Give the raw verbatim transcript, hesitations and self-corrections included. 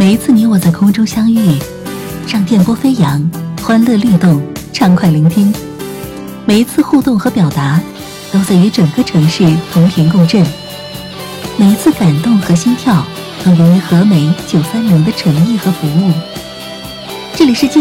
每一次你我在空中相遇，让电波飞扬，欢乐律动，畅快聆听。每一次互动和表达，都在与整个城市同频共振。每一次感动和心跳，都源于和美九三零的诚意和服务。这里是